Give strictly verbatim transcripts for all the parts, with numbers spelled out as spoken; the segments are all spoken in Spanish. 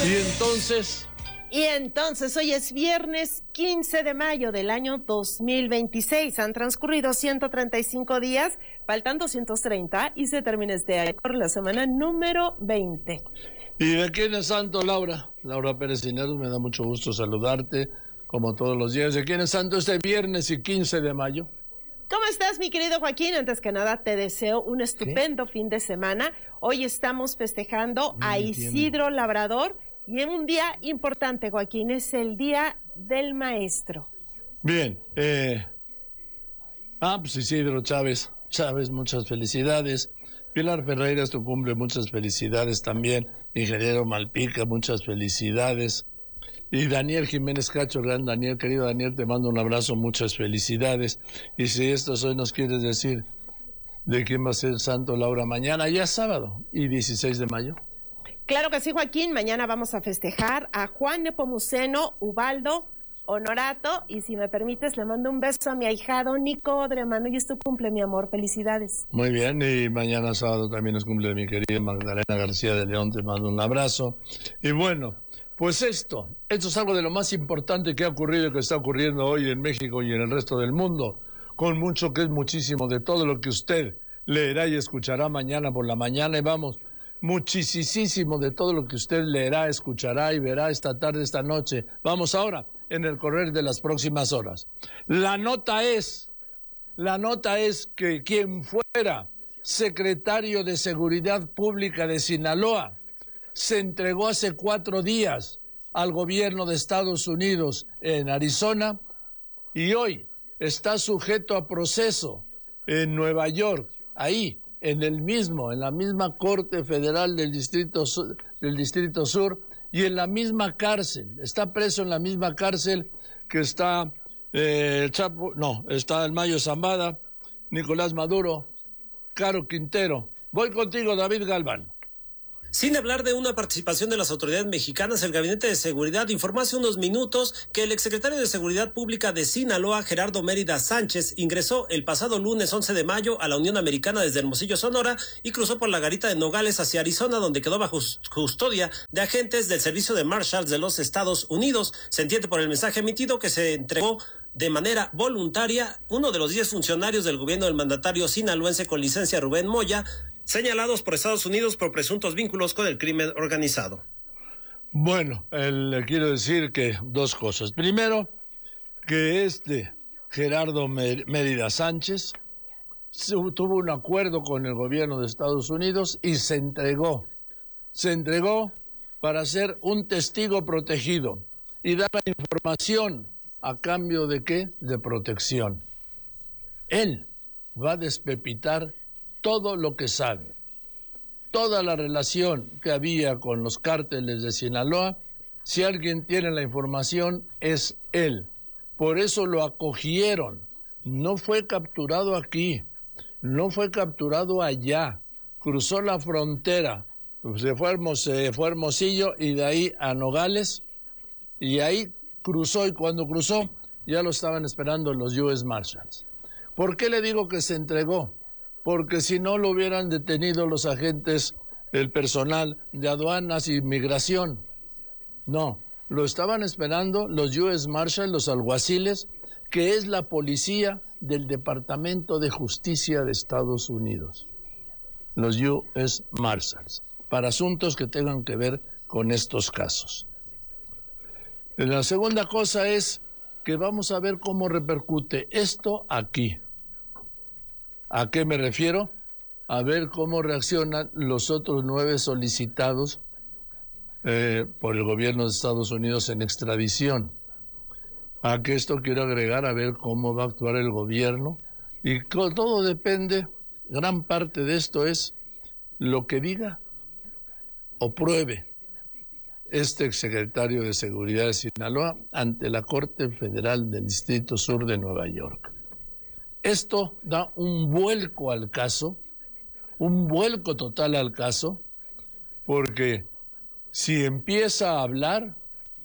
Y entonces... Y entonces, hoy es viernes quince de mayo del año dos mil veintiséis. Han transcurrido ciento treinta y cinco días, faltan doscientos treinta y se termina este año por la semana número veinte. ¿Y de quién es santo, Laura? Laura Pérez Cisneros, me da mucho gusto saludarte, como todos los días. ¿De quién es santo este viernes y quince de mayo? ¿Cómo estás, mi querido Joaquín? Antes que nada, te deseo un estupendo ¿Qué? fin de semana. Hoy estamos festejando no a Isidro Labrador. Y en un día importante, Joaquín, es el Día del Maestro. Bien. Eh... Ah, pues Isidro Chávez. Chávez, muchas felicidades. Pilar Ferreira es tu cumple, muchas felicidades también. Ingeniero Malpica, muchas felicidades. Y Daniel Jiménez Cacho, gran Daniel, querido Daniel, te mando un abrazo, muchas felicidades. Y si esto hoy nos quieres decir de quién va a ser el santo, Laura, mañana, ya es sábado, y dieciséis de mayo. Claro que sí, Joaquín. Mañana vamos a festejar a Juan Nepomuceno Ubaldo Honorato. Y si me permites, le mando un beso a mi ahijado Nico Odremano. Y es tu cumple, mi amor. Felicidades. Muy bien. Y mañana sábado también es cumple de mi querida Magdalena García de León. Te mando un abrazo. Y bueno, pues esto, esto es algo de lo más importante que ha ocurrido y que está ocurriendo hoy en México y en el resto del mundo. Con mucho que es muchísimo de todo lo que usted leerá y escuchará mañana por la mañana. Y vamos... muchísimo de todo lo que usted leerá, escuchará y verá esta tarde, esta noche. Vamos ahora, en el correr de las próximas horas. La nota es, la nota es que quien fuera secretario de Seguridad Pública de Sinaloa se entregó hace cuatro días al gobierno de Estados Unidos en Arizona y hoy está sujeto a proceso en Nueva York, ahí, en el mismo, en la misma Corte Federal del Distrito Sur, del Distrito Sur y en la misma cárcel. Está preso en la misma cárcel que está eh, Chapo, no, está el Mayo Zambada, Nicolás Maduro, Caro Quintero. Voy contigo, David Galván. Sin hablar de una participación de las autoridades mexicanas, el Gabinete de Seguridad informó hace unos minutos que el exsecretario de Seguridad Pública de Sinaloa, Gerardo Mérida Sánchez, ingresó el pasado lunes once de mayo a la Unión Americana desde Hermosillo, Sonora, y cruzó por la garita de Nogales hacia Arizona, donde quedó bajo custodia de agentes del Servicio de Marshals de los Estados Unidos. Se entiende por el mensaje emitido que se entregó de manera voluntaria uno de los diez funcionarios del gobierno del mandatario sinaloense con licencia, Rubén Moya, señalados por Estados Unidos por presuntos vínculos con el crimen organizado. Bueno, eh, le quiero decir que dos cosas. Primero, que este Gerardo Mérida Sánchez tuvo un acuerdo con el gobierno de Estados Unidos y se entregó. Se entregó para ser un testigo protegido y dar la información a cambio de ¿qué? De protección. Él va a despepitar todo lo que sabe, toda la relación que había con los cárteles de Sinaloa. Si alguien tiene la información, es él. Por eso lo acogieron. No fue capturado aquí, no fue capturado allá. Cruzó la frontera, se fue a Hermos- se fue a Hermosillo y de ahí a Nogales. Y ahí cruzó, y cuando cruzó, ya lo estaban esperando los U S Marshals. ¿Por qué le digo que se entregó? Porque si no lo hubieran detenido los agentes, el personal de aduanas y migración. No, lo estaban esperando los U S Marshals, los alguaciles, que es la policía del Departamento de Justicia de Estados Unidos. Los U S Marshals, para asuntos que tengan que ver con estos casos. La segunda cosa es que vamos a ver cómo repercute esto aquí. ¿A qué me refiero? A ver cómo reaccionan los otros nueve solicitados eh, por el gobierno de Estados Unidos en extradición. A que esto quiero agregar a ver cómo va a actuar el gobierno. Y todo depende, gran parte de esto es lo que diga o pruebe este exsecretario de Seguridad de Sinaloa ante la Corte Federal del Distrito Sur de Nueva York. Esto da un vuelco al caso, un vuelco total al caso, porque si empieza a hablar,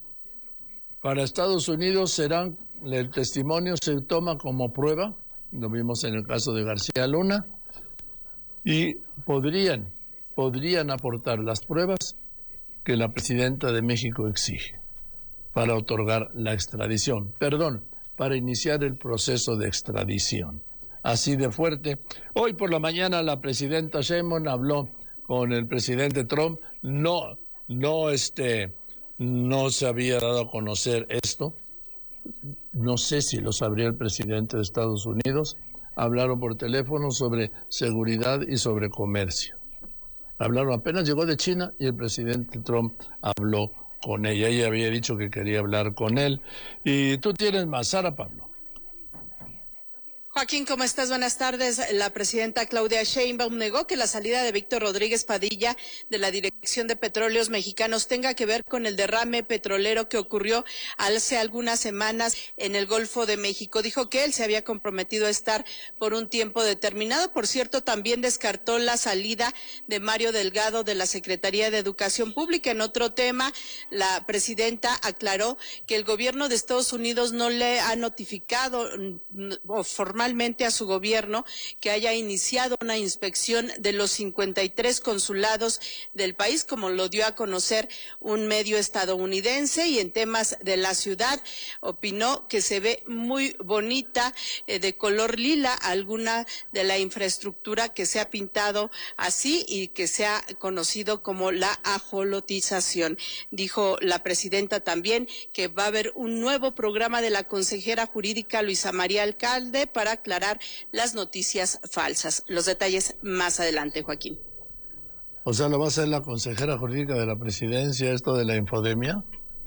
para Estados Unidos serán, el testimonio se toma como prueba, lo vimos en el caso de García Luna, y podrían, podrían aportar las pruebas que la presidenta de México exige para otorgar la extradición. Perdón, para iniciar el proceso de extradición. Así de fuerte. Hoy por la mañana la presidenta Sheinbaum habló con el presidente Trump. No, no, este, no se había dado a conocer esto. No sé si lo sabría el presidente de Estados Unidos. Hablaron por teléfono sobre seguridad y sobre comercio. Hablaron, apenas llegó de China y el presidente Trump habló con ella. Ella había dicho que quería hablar con él. Y tú tienes más, Sara Pablo. Joaquín, ¿cómo estás? Buenas tardes. La presidenta Claudia Sheinbaum negó que la salida de Víctor Rodríguez Padilla de la Dirección de Petróleos Mexicanos tenga que ver con el derrame petrolero que ocurrió hace algunas semanas en el Golfo de México. Dijo que él se había comprometido a estar por un tiempo determinado. Por cierto, también descartó la salida de Mario Delgado de la Secretaría de Educación Pública. En otro tema, la presidenta aclaró que el gobierno de Estados Unidos no le ha notificado o formalmente a su gobierno que haya iniciado una inspección de los cincuenta y tres consulados del país, como lo dio a conocer un medio estadounidense. Y en temas de la ciudad, opinó que se ve muy bonita, eh, de color lila, alguna de la infraestructura que se ha pintado así y que se ha conocido como la ajolotización. Dijo la presidenta también que va a haber un nuevo programa de la consejera jurídica Luisa María Alcalde para aclarar las noticias falsas. Los detalles más adelante, Joaquín. O sea, ¿lo va a hacer la consejera jurídica de la presidencia esto de la infodemia?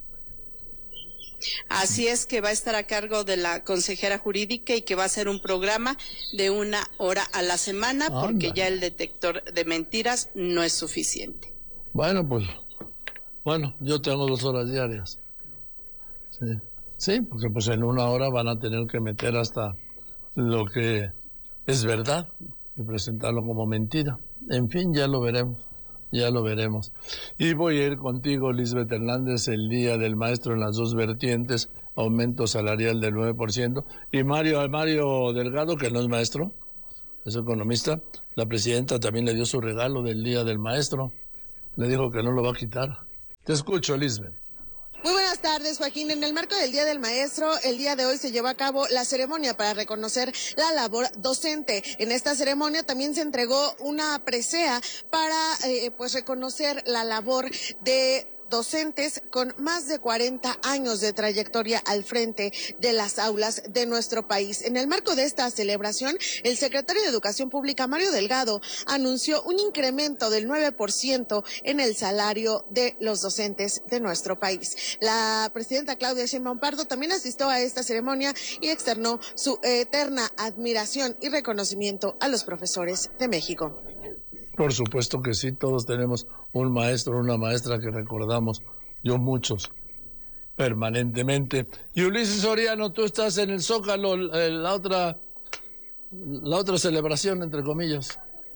Así es, que va a estar a cargo de la consejera jurídica y que va a ser un programa de una hora a la semana, porque Anda. ya el detector de mentiras no es suficiente. Bueno, pues, bueno, yo tengo dos horas diarias. Sí, sí, porque pues en una hora van a tener que meter hasta lo que es verdad y presentarlo como mentira. En fin, ya lo veremos, ya lo veremos. Y voy a ir contigo, Lisbeth Hernández, el Día del Maestro en las dos vertientes, aumento salarial del nueve por ciento. Y Mario, Mario Delgado, que no es maestro, es economista, la presidenta también le dio su regalo del Día del Maestro. Le dijo que no lo va a quitar. Te escucho, Lisbeth. Muy buenas tardes, Joaquín. En el marco del Día del Maestro, el día de hoy se llevó a cabo la ceremonia para reconocer la labor docente. En esta ceremonia también se entregó una presea para eh, pues reconocer la labor de docentes con más de cuarenta años de trayectoria al frente de las aulas de nuestro país. En el marco de esta celebración, el secretario de Educación Pública, Mario Delgado, anunció un incremento del nueve por ciento en el salario de los docentes de nuestro país. La presidenta Claudia Sheinbaum Pardo también asistió a esta ceremonia y externó su eterna admiración y reconocimiento a los profesores de México. Por supuesto que sí, todos tenemos un maestro, una maestra que recordamos, yo muchos, permanentemente. Y Ulises Soriano, tú estás en el Zócalo, la otra, la otra celebración, entre comillas.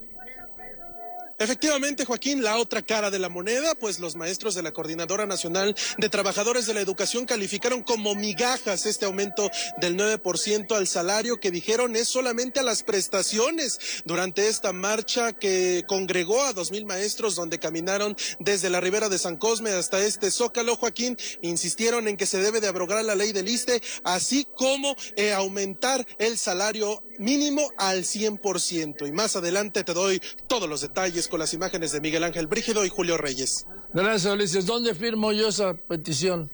Efectivamente, Joaquín, la otra cara de la moneda, pues los maestros de la Coordinadora Nacional de Trabajadores de la Educación calificaron como migajas este aumento del nueve por ciento al salario, que dijeron es solamente a las prestaciones durante esta marcha que congregó a dos mil maestros, donde caminaron desde la Ribera de San Cosme hasta este Zócalo. Joaquín, insistieron en que se debe de abrogar la ley del ISSSTE, así como eh, aumentar el salario mínimo al cien por ciento. Y más adelante te doy todos los detalles con las imágenes de Miguel Ángel Brígido y Julio Reyes. Gracias, Ulises. ¿Dónde firmo yo esa petición?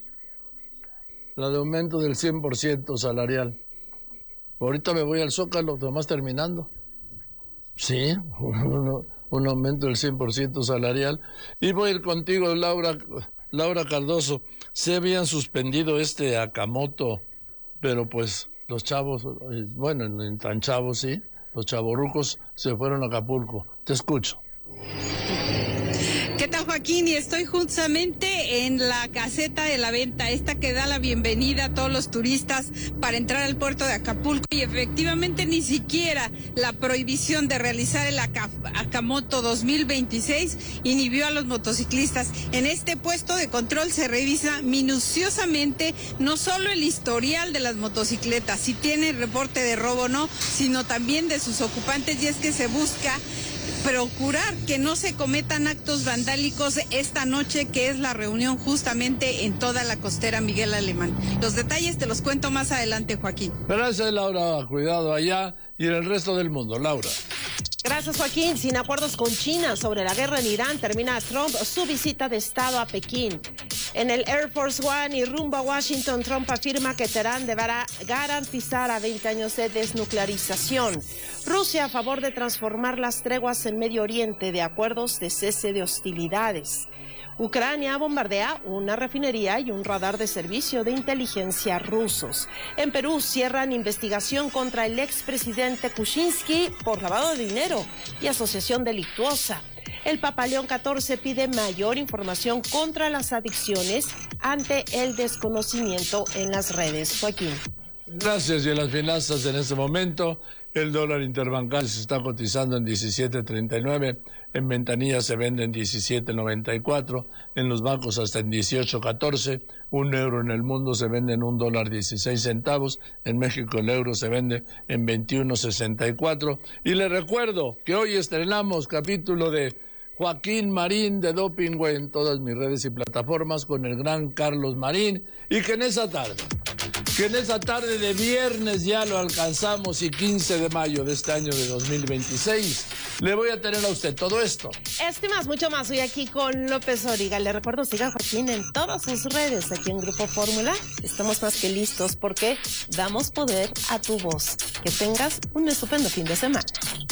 La de aumento del cien por ciento salarial. Ahorita me voy al Zócalo, nomás terminando. Sí, un, un aumento del cien por ciento salarial. Y voy a ir contigo, Laura, Laura Cardoso. Se habían suspendido este Akamoto, pero pues los chavos, bueno, en tan chavos sí, los chavorrucos se fueron a Acapulco. Te escucho. ¿Qué tal, Joaquín? Y estoy justamente en la caseta de la venta, esta que da la bienvenida a todos los turistas para entrar al puerto de Acapulco, y efectivamente ni siquiera la prohibición de realizar el Akamoto dos mil veintiséis inhibió a los motociclistas. En este puesto de control se revisa minuciosamente no solo el historial de las motocicletas, si tienen reporte de robo o no, sino también de sus ocupantes, y es que se busca procurar que no se cometan actos vandálicos esta noche, que es la reunión justamente en toda la costera Miguel Alemán. Los detalles te los cuento más adelante, Joaquín. Gracias, Laura. Cuidado allá y en el resto del mundo. Laura. Gracias, Joaquín. Sin acuerdos con China sobre la guerra en Irán, termina Trump su visita de Estado a Pekín. En el Air Force One y rumbo a Washington, Trump afirma que Teherán deberá garantizar a veinte años de desnuclearización. Rusia a favor de transformar las treguas en Medio Oriente de acuerdos de cese de hostilidades. Ucrania bombardea una refinería y un radar de servicio de inteligencia rusos. En Perú cierran investigación contra el expresidente Kuczynski por lavado de dinero y asociación delictuosa. El Papa León catorce pide mayor información contra las adicciones ante el desconocimiento en las redes. Joaquín. Gracias. Y en las finanzas en este momento, el dólar interbancario se está cotizando en diecisiete treinta y nueve, en ventanilla se vende en diecisiete noventa y cuatro, en los bancos hasta en dieciocho catorce, un euro en el mundo se vende en un dólar dieciséis centavos, en México el euro se vende en veintiuno sesenta y cuatro. Y le recuerdo que hoy estrenamos capítulo de Joaquín Marín de Dopingüe en todas mis redes y plataformas con el gran Carlos Marín, y que en esa tarde, que en esa tarde de viernes ya lo alcanzamos, y quince de mayo de este año de dos mil veintiséis, le voy a tener a usted todo esto. Esto y más, mucho más, hoy aquí con López Origa. Le recuerdo, siga a Joaquín en todas sus redes, aquí en Grupo Fórmula. Estamos más que listos porque damos poder a tu voz. Que tengas un estupendo fin de semana.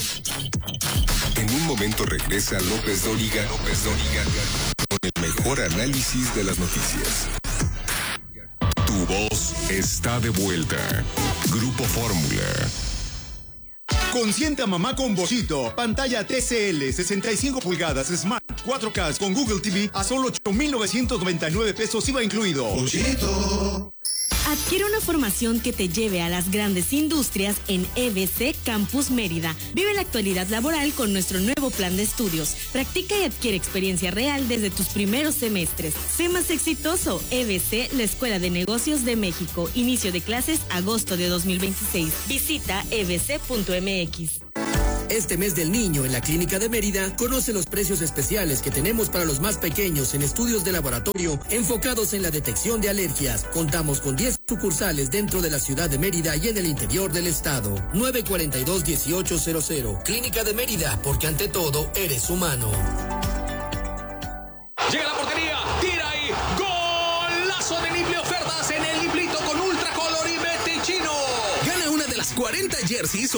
En un momento regresa López Dóriga, López Dóriga, con el mejor análisis de las noticias. Tu voz está de vuelta. Grupo Fórmula. Consiente a mamá con Bollito. Pantalla T C L sesenta y cinco pulgadas Smart cuatro K con Google T V a solo ocho mil novecientos noventa y nueve pesos I V A incluido. Bollito. Adquiere una formación que te lleve a las grandes industrias en E B C Campus Mérida. Vive la actualidad laboral con nuestro nuevo plan de estudios. Practica y adquiere experiencia real desde tus primeros semestres. Sé más exitoso. E B C, la Escuela de Negocios de México. Inicio de clases agosto de dos mil veintiséis. Visita e b c punto m x. Este mes del niño en la Clínica de Mérida, conoce los precios especiales que tenemos para los más pequeños en estudios de laboratorio enfocados en la detección de alergias. Contamos con diez sucursales dentro de la ciudad de Mérida y en el interior del estado. nueve cuatro dos, uno ocho cero cero. Clínica de Mérida, porque ante todo eres humano. Llega la portería, tira y golazo de Libre Ofertas en el librito con Ultra Color y Mete Chino. Gana una de las cuarenta jerseys